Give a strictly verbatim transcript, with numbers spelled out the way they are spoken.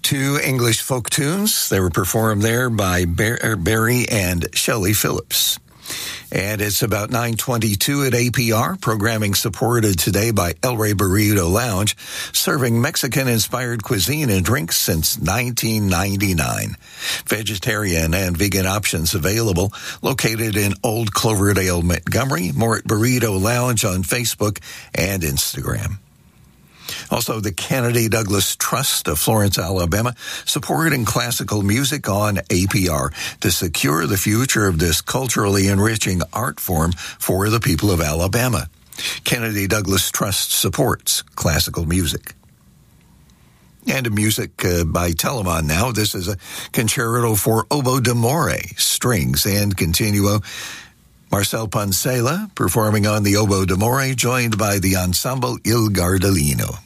Two English folk tunes. They were performed there by Barry and Shelley Phillips. And it's about nine twenty-two at A P R. Programming supported today by El Rey Burrito Lounge, serving Mexican-inspired cuisine and drinks since nineteen ninety-nine. Vegetarian and vegan options available. Located in Old Cloverdale, Montgomery. More at Burrito Lounge on Facebook and Instagram. Also, the Kennedy Douglas Trust of Florence, Alabama, supporting classical music on A P R to secure the future of this culturally enriching art form for the people of Alabama. Kennedy Douglas Trust supports classical music. And music uh, by Telemann now. This is a concerto for oboe d'amore, strings, and continuo. Marcel Pansela performing on the oboe d'amore, joined by the ensemble Il Gardellino.